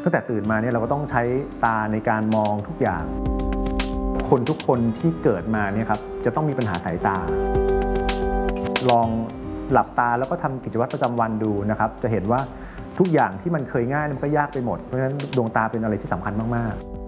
ตั้งแต่ตื่นมาเนี่ยเราก็ต้องใช้ตาในการมองทุกอย่างคนทุกคนที่เกิดมาเนี่ยครับจะต้องมีปัญหาสายตาลองหลับตาแล้วก็ทำกิจวัตรประจำวันดูนะครับจะเห็นว่าทุกอย่างที่มันเคยง่ายมันก็ยากไปหมดเพราะฉะนั้นดวงตาเป็นอะไรที่สำคัญมากๆ